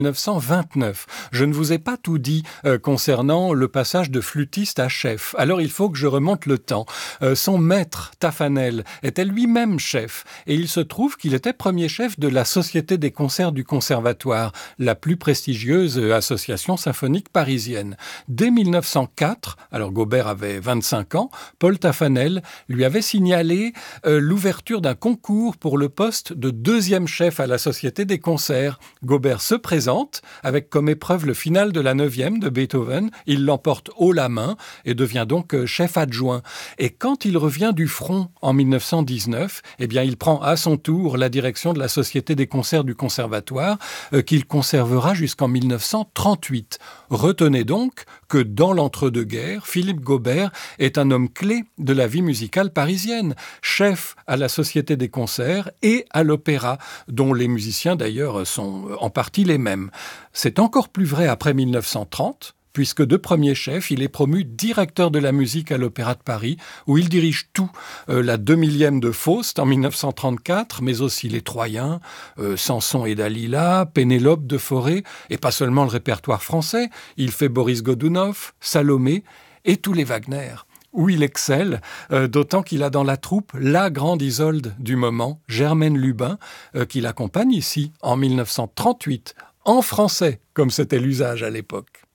1929. Je ne vous ai pas tout dit concernant le passage de flûtiste à chef. Alors il faut que je remonte le temps. Son maître, Taffanel, était lui-même chef et il se trouve qu'il était premier chef de la Société des concerts du Conservatoire, la plus prestigieuse association symphonique parisienne. Dès 1904, alors Gaubert avait 25 ans, Paul Taffanel lui avait signalé l'ouverture d'un concours pour le poste de deuxième chef à la Société des concerts. Gaubert se présente avec comme épreuve le final de la 9e de Beethoven. Il l'emporte haut la main et devient donc chef adjoint. Et quand il revient du front en 1919, eh bien, il prend à son tour la direction de la Société des concerts du Conservatoire qu'il conservera jusqu'en 1938. Retenez donc que dans l'entre-deux-guerres, Philippe Gaubert est un homme clé de la vie musicale parisienne, chef à la Société des concerts et à l'opéra, dont les musiciens d'ailleurs sont en partie les mêmes. C'est encore plus vrai après 1930, puisque de premier chef, il est promu directeur de la musique à l'Opéra de Paris, où il dirige tout, la 2/1000e de Faust en 1934, mais aussi les Troyens, Samson et Dalila, Pénélope de Fauré, et pas seulement le répertoire français, il fait Boris Godunov, Salomé et tous les Wagner, où il excelle, d'autant qu'il a dans la troupe la grande Isolde du moment, Germaine Lubin, qui l'accompagne ici en 1938, en français, comme c'était l'usage à l'époque.